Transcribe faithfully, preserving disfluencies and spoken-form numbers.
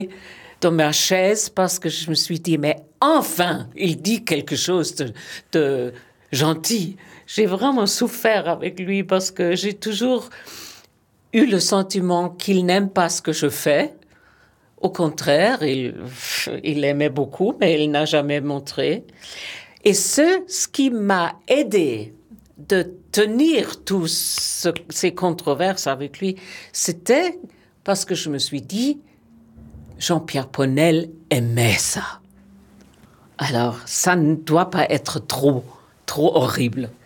dans ma chaise parce que je me suis dit, mais enfin, il dit quelque chose de, de gentil. J'ai vraiment souffert avec lui parce que j'ai toujours eu le sentiment qu'il n'aime pas ce que je fais. Au contraire, il, il aimait beaucoup, mais il n'a jamais montré. Et ce, ce qui m'a aidé de tenir toutes ce, ces controverses avec lui, c'était parce que je me suis dit, Jean-Pierre Ponel aimait ça. Alors, ça ne doit pas être trop, trop horrible.